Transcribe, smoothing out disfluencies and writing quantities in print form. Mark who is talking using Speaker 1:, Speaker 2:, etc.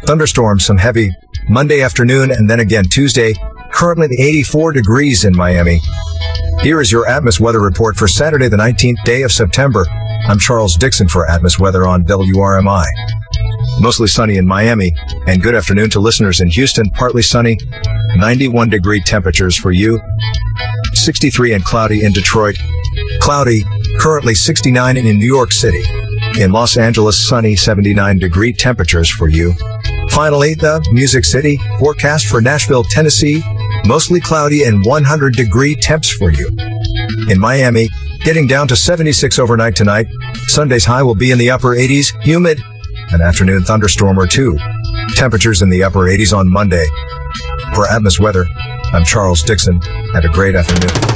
Speaker 1: Thunderstorms, some heavy Monday afternoon, and then again Tuesday. Currently 84 degrees in Miami. Here is your Atmos weather report for Saturday, the 19th day of September. I'm Charles Dixon for Atmos Weather on WRMI. Mostly sunny in Miami, and good afternoon to listeners in Houston. Partly sunny, 91 degree temperatures for you. 63 and cloudy in Detroit. Cloudy, currently 69 in New York City. In Los Angeles, sunny, 79 degree temperatures for you. Finally, the Music City forecast for Nashville, Tennessee, mostly cloudy and 100 degree temps for you. In Miami, getting down to 76 overnight tonight. Sunday's high will be in the upper 80s, humid, an afternoon thunderstorm or two. Temperatures in the upper 80s on Monday. For Atmos Weather, I'm Charles Dixon. Have a great afternoon.